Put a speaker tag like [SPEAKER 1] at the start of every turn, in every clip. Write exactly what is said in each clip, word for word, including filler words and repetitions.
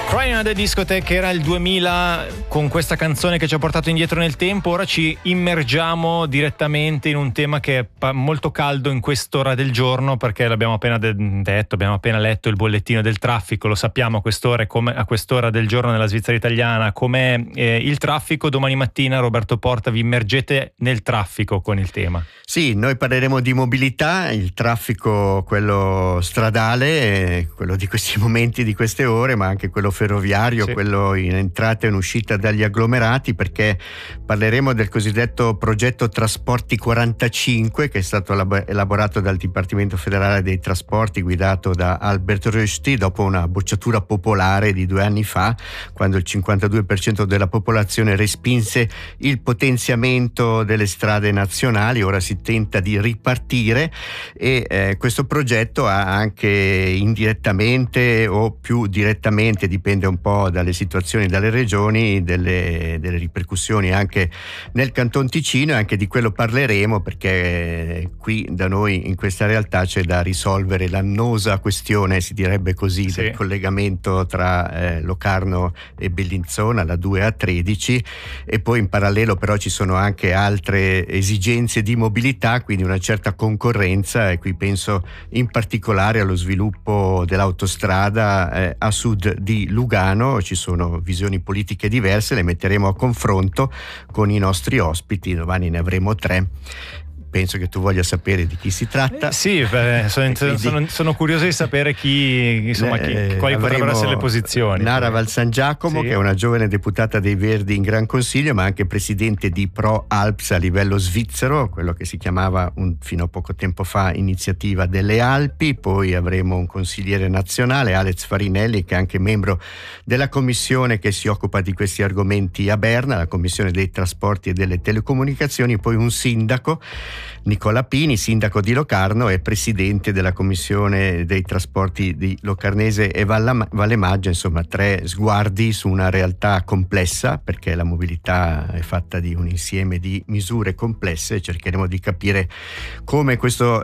[SPEAKER 1] Crying at the Discotheque era il duemila, con questa canzone che ci ha portato indietro nel tempo. Ora ci immergiamo direttamente in un tema che è molto caldo in quest'ora del giorno, perché l'abbiamo appena detto, abbiamo appena letto il bollettino del traffico. Lo sappiamo a quest'ora, come a quest'ora del giorno nella Svizzera italiana, com'è eh, il traffico. Domani mattina, Roberto Porta, vi immergete nel traffico con il tema.
[SPEAKER 2] Sì, noi parleremo di mobilità, il traffico, quello stradale, quello di questi momenti, di queste ore, ma anche quello ferroviario, sì, quello in entrata e in uscita dagli agglomerati, perché parleremo del cosiddetto progetto Trasporti quarantacinque, che è stato elaborato dal Dipartimento Federale dei Trasporti guidato da Albert Rösti dopo una bocciatura popolare di due anni fa, quando il cinquantadue per cento della popolazione respinse il potenziamento delle strade nazionali. Ora si tenta di ripartire e eh, questo progetto ha anche indirettamente o più direttamente, dipende un po' dalle situazioni, dalle regioni, delle, delle ripercussioni anche nel Canton Ticino, e anche di quello parleremo, perché qui da noi in questa realtà c'è da risolvere l'annosa questione, si direbbe così, sì, del collegamento tra eh, Locarno e Bellinzona, la due A tredici, e poi in parallelo però ci sono anche altre esigenze di mobilità, quindi una certa concorrenza, e qui penso in particolare allo sviluppo dell'autostrada eh, a sud di Lugano. Ci sono visioni politiche diverse, le metteremo a confronto con i nostri ospiti, domani ne avremo tre. Penso che tu voglia sapere di chi si tratta.
[SPEAKER 1] Eh, sì, beh, sono, quindi, sono, sono curioso di sapere chi, insomma, chi, eh, quali potrebbero essere le posizioni.
[SPEAKER 2] Nara Val San Giacomo, sì, che è una giovane deputata dei Verdi in Gran Consiglio, ma anche presidente di Pro Alps a livello svizzero, quello che si chiamava un, fino a poco tempo fa Iniziativa delle Alpi. Poi avremo un consigliere nazionale, Alex Farinelli, che è anche membro della commissione che si occupa di questi argomenti a Berna, la commissione dei trasporti e delle telecomunicazioni. Poi un sindaco, Nicola Pini, sindaco di Locarno e presidente della commissione dei trasporti di Locarnese e Valle Maggia. Insomma, tre sguardi su una realtà complessa, perché la mobilità è fatta di un insieme di misure complesse. Cercheremo di capire come questo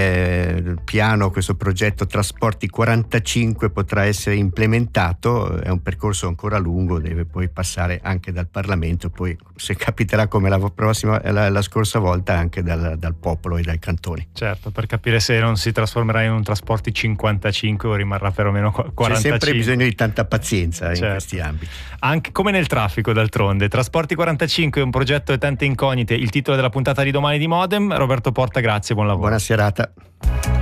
[SPEAKER 2] eh, piano, questo progetto Trasporti quarantacinque potrà essere implementato. È un percorso ancora lungo, deve poi passare anche dal Parlamento, poi se capiterà come la prossima la, la scorsa volta anche dal dal popolo e dai cantoni.
[SPEAKER 1] Certo, per capire se non si trasformerà in un Trasporti cinquantacinque o rimarrà perlomeno quarantacinque.
[SPEAKER 2] C'è sempre bisogno di tanta pazienza, certo, in questi ambiti.
[SPEAKER 1] Anche come nel traffico, d'altronde. Trasporti quarantacinque è un progetto e tante incognite, il titolo della puntata di domani di Modem. Roberto Porta, grazie, buon lavoro.
[SPEAKER 2] Buona serata.